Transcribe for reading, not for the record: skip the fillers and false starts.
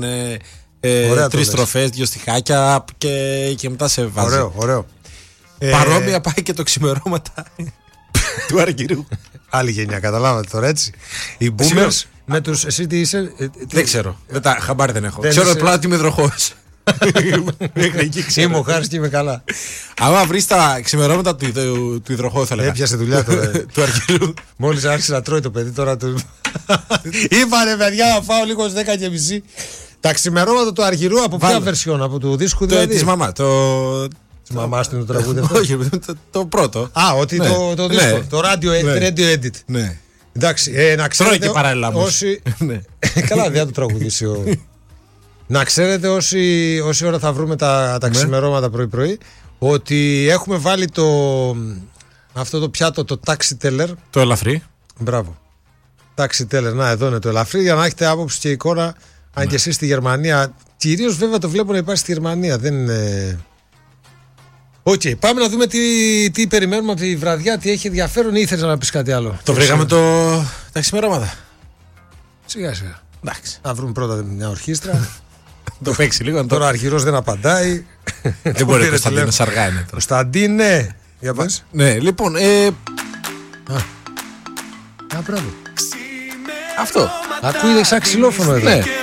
3 στροφές, 2 στιχάκια και μετά σε βάζει. Ωραίο. Παρόμοια πάει και το ξημερώματα του Αργυρού. Άλλη γενιά, καταλάβατε τώρα έτσι. Οι boomers με τους. Εσύ τι είσαι. Δεν ξέρω. Χαμπάρι δεν έχω. Ξέρω απλά ότι είμαι υδροχόος. Είμαι ο Χάρης και είμαι καλά. Άμα βρεις τα ξημερώματα του υδροχώου, θα λέγα. Έπιασε δουλειά τώρα. Του Αργυρού. Μόλις άρχισε να τρώει το παιδί τώρα. Είπανε παιδιά να φάω λίγο στις 10:30. Τα ξημερώματα του Αργυρού από ποια βερσιόν, από του δίσκου δηλαδή? Της μαμά. Της μαμάς του είναι το τραγούδι αυτό? Όχι, το πρώτο. Ότι το δίσκο. Το radio edit. Ναι. Εντάξει, να ξέρετε. Τρώει και παράλληλα όμως. Καλά, δεν θα το τραγουδήσει. Να ξέρετε όση ώρα θα βρούμε τα ξημερώματα πρωί-πρωί, ότι έχουμε βάλει αυτό το πιάτο, το taxi teller. Το ελαφρύ. Μπράβο. Taxi teller, να εδώ είναι το ελαφρύ, για να έχετε άποψη και εικόνα, αν και εσείς στη Γερμανία. Κυρίως βέβαια το βλέπω να υπάρχει στη Γερμανία, δεν είναι. Οκ, πάμε να δούμε τι περιμένουμε από τη βραδιά, τι έχει ενδιαφέρον, ή ήθελες να πεις κάτι άλλο? Το βρήκαμε τα ξημερώματα. Σιγά. Εντάξει. Να βρούμε πρώτα μια ορχήστρα. Το παίξει λίγο. Τώρα ο Αργυρός δεν απαντάει. Δεν μπορεί, Κωνσταντίνος, αργά είναι. Κωνσταντίνε, για πες. Ναι, λοιπόν. Μπράβο. Αυτό. Ακούγεται σαν ξυλόφωνο εδώ. Ναι.